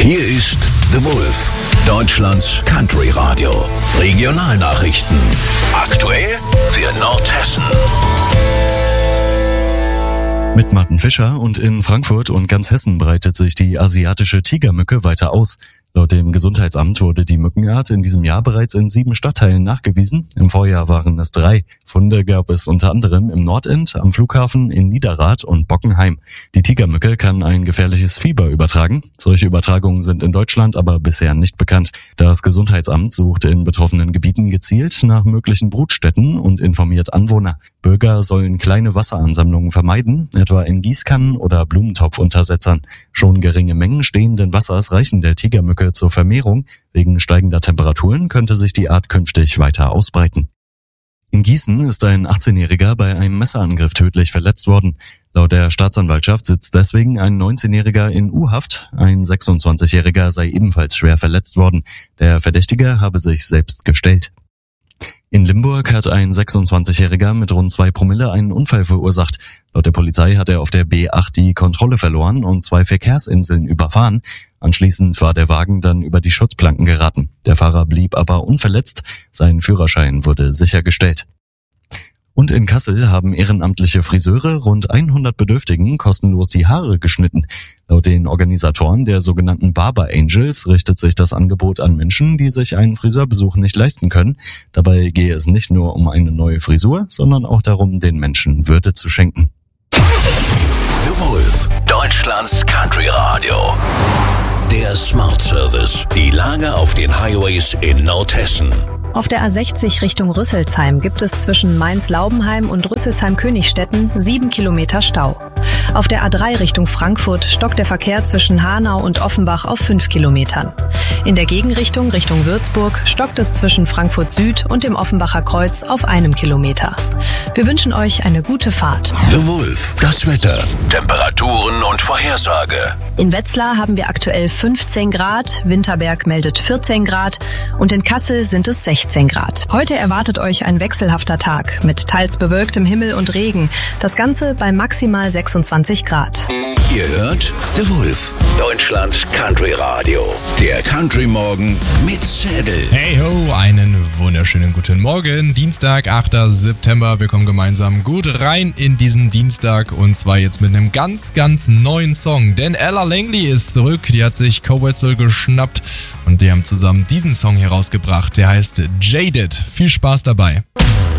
Hier ist The Wolf, Deutschlands Country Radio. Regionalnachrichten. Aktuell für Nordhessen. Mit Martin Fischer und in Frankfurt und ganz Hessen breitet sich die asiatische Tigermücke weiter aus. Laut dem Gesundheitsamt wurde die Mückenart in diesem Jahr bereits in 7 Stadtteilen nachgewiesen. Im Vorjahr waren es 3. Funde gab es unter anderem im Nordend, am Flughafen, in Niederrad und Bockenheim. Die Tigermücke kann ein gefährliches Fieber übertragen. Solche Übertragungen sind in Deutschland aber bisher nicht bekannt. Das Gesundheitsamt sucht in betroffenen Gebieten gezielt nach möglichen Brutstätten und informiert Anwohner. Bürger sollen kleine Wasseransammlungen vermeiden, etwa in Gießkannen oder Blumentopfuntersetzern. Schon geringe Mengen stehenden Wassers reichen der Tigermücke zur Vermehrung. Wegen steigender Temperaturen könnte sich die Art künftig weiter ausbreiten. In Gießen ist ein 18-Jähriger bei einem Messerangriff tödlich verletzt worden. Laut der Staatsanwaltschaft sitzt deswegen ein 19-Jähriger in U-Haft. Ein 26-Jähriger sei ebenfalls schwer verletzt worden. Der Verdächtige habe sich selbst gestellt. In Limburg hat ein 26-Jähriger mit rund 2 Promille einen Unfall verursacht. Laut der Polizei hat er auf der B8 die Kontrolle verloren und 2 Verkehrsinseln überfahren. Anschließend war der Wagen dann über die Schutzplanken geraten. Der Fahrer blieb aber unverletzt. Sein Führerschein wurde sichergestellt. Und in Kassel haben ehrenamtliche Friseure rund 100 Bedürftigen kostenlos die Haare geschnitten. Laut den Organisatoren der sogenannten Barber Angels richtet sich das Angebot an Menschen, die sich einen Friseurbesuch nicht leisten können. Dabei gehe es nicht nur um eine neue Frisur, sondern auch darum, den Menschen Würde zu schenken. The Wolf, Deutschlands Country Radio. Der Smart Service. Die Lage auf den Highways in Nordhessen. Auf der A60 Richtung Rüsselsheim gibt es zwischen Mainz-Laubenheim und Rüsselsheim-Königstetten 7 Kilometer Stau. Auf der A3 Richtung Frankfurt stockt der Verkehr zwischen Hanau und Offenbach auf 5 Kilometern. In der Gegenrichtung Richtung Würzburg stockt es zwischen Frankfurt Süd und dem Offenbacher Kreuz auf 1 Kilometer. Wir wünschen euch eine gute Fahrt. The Wolf, das Wetter, Temperaturen und Vorhersage. In Wetzlar haben wir aktuell 15 Grad, Winterberg meldet 14 Grad und in Kassel sind es 16 Grad. Heute erwartet euch ein wechselhafter Tag mit teils bewölktem Himmel und Regen. Das Ganze bei maximal 26 Grad. Ihr hört The Wolf, Deutschlands Country Radio. Der Country Morgen mit Zedel. Hey ho, einen wunderschönen guten Morgen. Dienstag, 8. September. Wir kommen gemeinsam gut rein in diesen Dienstag und zwar jetzt mit einem ganz, ganz neuen Song. Denn Ella Langley ist zurück. Die hat sich Cowetzel geschnappt und die haben zusammen diesen Song hier rausgebracht. Der heißt Jaded. Viel Spaß dabei.